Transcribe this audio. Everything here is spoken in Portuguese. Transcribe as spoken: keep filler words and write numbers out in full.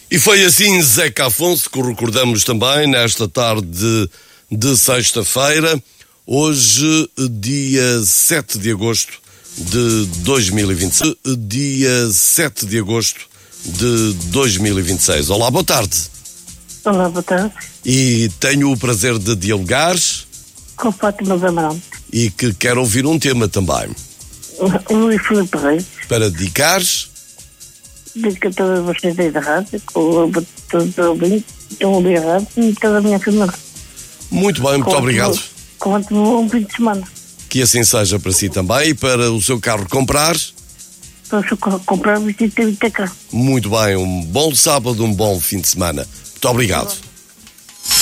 E foi assim, Zeca Afonso, que recordamos também nesta tarde de, de sexta-feira, hoje, dia sete de agosto de dois mil e vinte e seis. Dia sete de agosto de dois mil e vinte e seis. Olá, boa tarde. Olá, boa tarde. E tenho o prazer de dialogar. Com Fátima de Amaral. E que quero ouvir um tema também. O Luís Filipe Reis. Para dedicares. Dedico a todas vocês aí da rádio, com todos os ouvintes, estão a ouvir a rádio e toda a minha família. Muito bem, muito com obrigado. Com um bom fim de semana. Que assim seja para si também e para o seu carro comprar. Para o seu carro comprar, visita e carro. Muito bem, um bom sábado, um bom fim de semana. Muito obrigado.